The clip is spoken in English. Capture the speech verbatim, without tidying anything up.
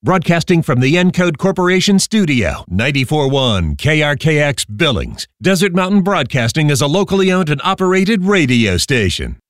Broadcasting from the Encode Corporation Studio, ninety-four point one K R K X Billings. Desert Mountain Broadcasting is a locally owned and operated radio station.